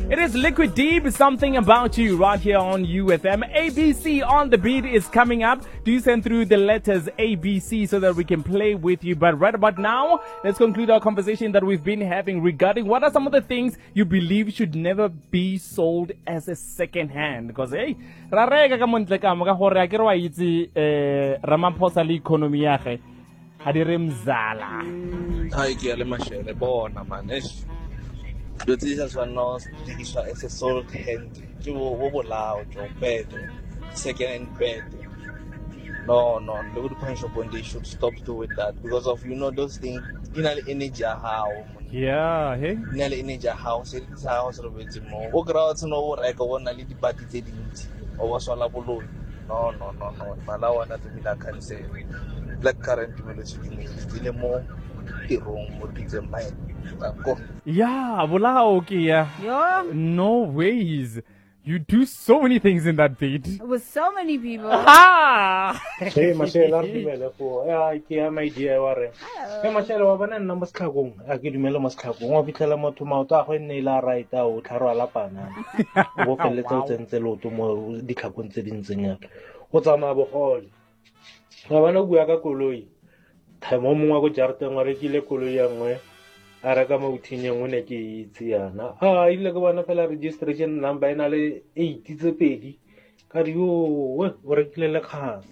It is Liquid Deep, Something About You, right here on UFM. ABC on the Beat is coming up. Do send through the letters ABC so that we can play with you. But right about now, let's conclude our conversation that we've been having regarding what are some of the things you believe should never be sold as a second hand. Because, hey, rarega ka montle ka mo ka gore a ke re wa itse Ramaphosa le economy ya ge ha di re mzala. Hi, ke le mashele bona man. Do this one no digiswa as a sold hand. Ke wo bolao jo bed. Second hand bed. No, the good point shop when they should stop doing that because of those things. Energy how. Yeah, hey. Energy house. It's house of it more. O crowds no like one little party things. Or was all about no. Malawa na to me that can say black current will still more the room would be the mind. Yeah, yeah. No ways. You do so many things in that beat. With so many people. Hey, Marcelo, my dear, Warren. Hey, Marcelo, I've been numbers cargo. I give you Melo Mascago. I'll be telling you to Mauta when they are right out, Taralapana. Walk a little tenselo to more the Capun in singer. What's on our hall? I want to go a Kului. Tamomo Jartan or regular Kuluyan. Aragama utinya ngone ke tsiana ile go bona fela registration number ena le 8 tse pedi ka dio we o rekile le khasa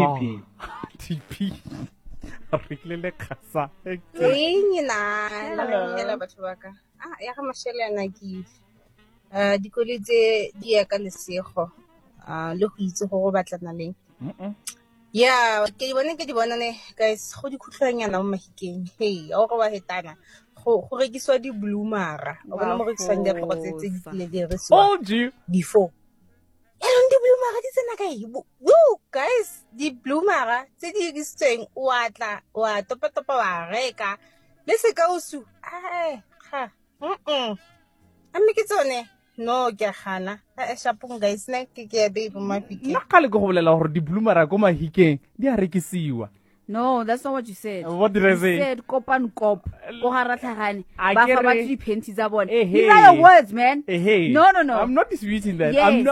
TP rekile khasa la batho ba ka ya ga mashele yana ke dikole tse di ya ka lesego le go itse go batlana leng ya ke di bona ne guys go di khutlwanyana mo mahikeng hey o go ba hetana go rekiswa di bloomara o bona mo rekiswang di aparo tse di le reswa told you before di bloomara di tsena kae woo guys di bloomara tse di rekisitsweng wa topa wa reka le se ka usu mme ke tsone no ke gana shapong guys na ke be mo mafike nna ka le go bolela gore di bloomara go mahikeng di a rekisiwa. No, that's not what you said. What did I say? You said cop and cop. Go haratlagane. I Ba get fa ba it. di panties a bone. Hey, These are your words, man. Hey. No. I'm not disputing that. Yes. I'm not